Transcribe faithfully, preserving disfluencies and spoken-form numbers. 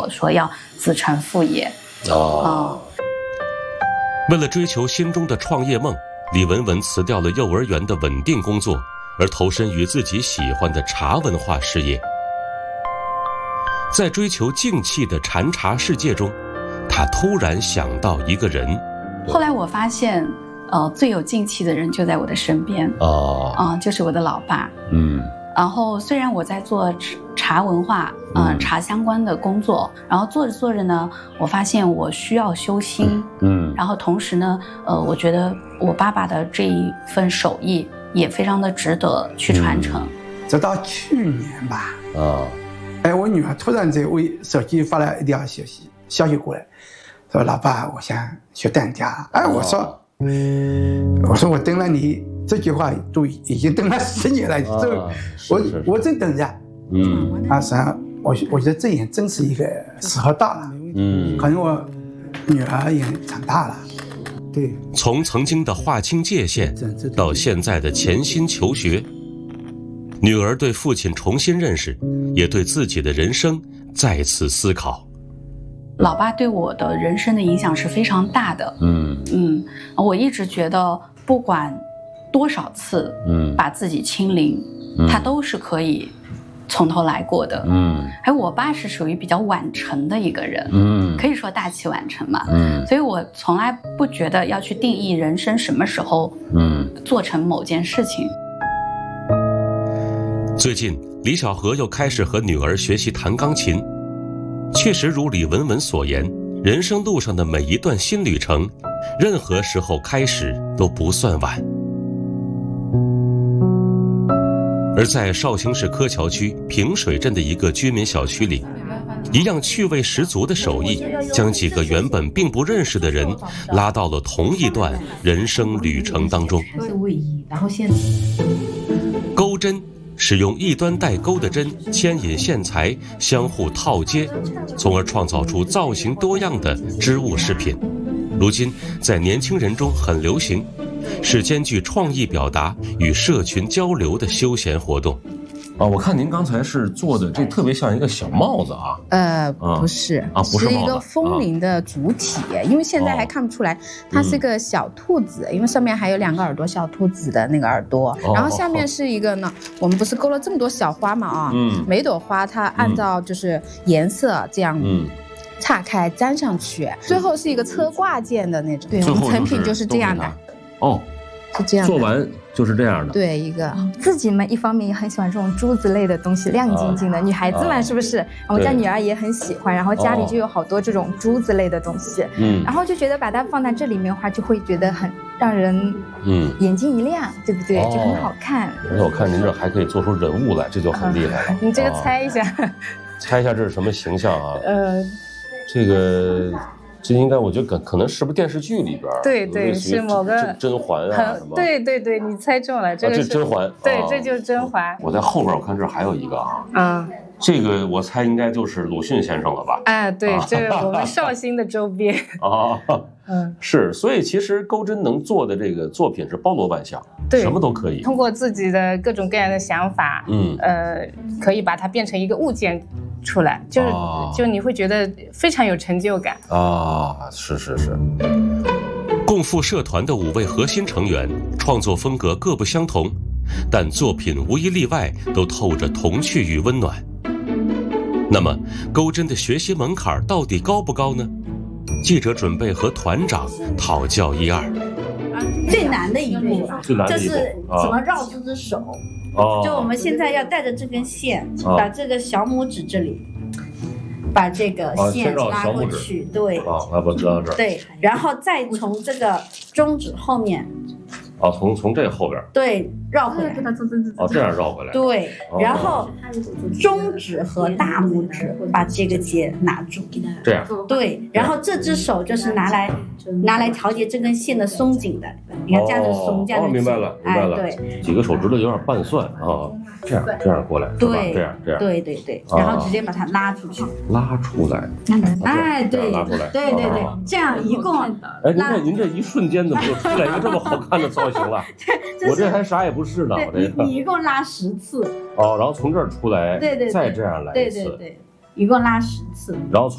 说要子承父业。 哦。 嗯、 为了追求心中的创业梦，李文文辞掉了幼儿园的稳定工作，而投身于自己喜欢的茶文化事业。在追求静气的禅茶世界中，他突然想到一个人。 后来我发现，呃，最有静气的人就在我的身边。 哦， 啊、呃，就是我的老爸。 嗯。 然后虽然我在做茶文化，嗯、呃，茶相关的工作，然后做着做着呢，我發現我需要修心。 嗯。 然後同時呢，呃，我覺得我爸爸的這一份手藝也非常的值得去傳承。 直到去年吧。 啊。 哎，我女兒突然在微手機發了一條消息，消息過來，說老爸，我想學登家。哎，我說，我說我等了你這句話都已經等了十年了，這、啊、我我真等着。嗯，啊，實際上我我覺得這也真是一個時候到了。嗯，可能我女兒也長大了。對， 從曾經的劃清界限，到現在的潛心求學。女兒對父親重新認識，也對自己的人生再次思考。 老爸對我的人生的影響是非常大的。嗯嗯，我一直覺得不管多少次，嗯，把自己清零，嗯，他都是可以從頭來過的。嗯，還有我爸是屬於比較晚成的一個人，嗯，可以說大器晚成嘛。嗯，所以我從來不覺得要去定義人生什麼時候，嗯，做成某件事情。 最近，李小河又開始和女兒學習彈鋼琴。確實如李文文所言，人生路上的每一段新旅程，任何時候開始都不算晚。而在紹興市柯橋區平水鎮的一個居民小區裡，一樣趣味十足的手藝，將幾個原本並不認識的人拉到了同一段人生旅程當中。鈎針使用一端帶鈎的針牽引線材相互套接，從而創造出造型多樣的織物飾品。如今在年輕人中很流行，是兼具創意表達與社群交流的休閒活動。啊，我看您剛才是做的，這特別像一個小帽子啊。 呃，不是， 啊，不是帽子， 是一個風鈴的主體，啊，因為現在還看不出來，它是個小兔子，嗯，因為上面還有兩個耳朵，小兔子的那個耳朵，哦，然後下面是一個呢，我們不是勾了這麼多小花嘛啊，嗯，每朵花它按照就是顏色這樣，嗯。岔開粘上去，最後是一個車掛件的那種，對，我們成品就是這樣的。 哦， 是這樣的。做完就是這樣的。 對，一個自己們一方面也很喜歡這種珠子類的東西，亮晶晶的。啊，女孩子們是不是？啊，我家女兒也很喜歡，然後家裡就有好多這種珠子類的東西。嗯，然後就覺得把它放在這裡面的話，就會覺得很讓人嗯眼睛一亮，對不對？就很好看。 而且我看您這還可以做出人物來，這就很厲害了。 你這個猜一下， 猜一下這是什麼形象啊？ 呃。 這個，這應該我覺得可可能是不是電視劇裡邊？ 對對，是某個甄嬛啊什麼？ 對對對，你猜中了，這個是甄嬛。 對，這就是甄嬛。 我在後邊，我看這還有一個啊。 嗯。 這個我猜應該就是魯迅先生了吧？ 哎，對，這個我們紹興的周邊。 啊，嗯，是，所以其實鈎針能做的這個作品是包羅萬象，對，什麼都可以。 通過自己的各種各樣的想法，嗯，呃，可以把它變成一個物件出來，就是、啊、就你會覺得非常有成就感啊！是是是。共赴社團的五位核心成員，創作風格各不相同，但作品無一例外都透着童趣與溫暖。那麼，鈎針的學習門檻到底高不高呢？記者準備和團長討教一二。 最難的一步， 最難的一步就是怎麼繞這隻手。 哦， 就我們現在要帶着這根線，哦，把這個小拇指這裡，把這個線拉過去，哦，對， 啊，拉過到這兒， 對，然後再從這個中指後面， 啊，從從這後邊， 對，繞回來， 哦，這樣繞回來， 對，然後中指和大拇指把這個結拿住， 這樣， 對，然後這隻手就是拿來拿來調節這根線的鬆緊的，你看這樣子鬆，這樣子緊， 哦，明白了，明白了， 哎，對， 幾個手指頭有點半算啊，這樣這樣過來， 對， 這樣這樣， 對對對，然後直接把它拉出去， 拉出來， 哎，對， 拉出來， 對對對，這樣一共， 哎，您看您這一瞬間怎麼就出來一個這麼好看的造型了？我這還啥也不是呢，我這個。 你一共拉十次。 哦，然後從這兒出來， 對對， 再這樣來一次。 對對對，一共拉十次。 然後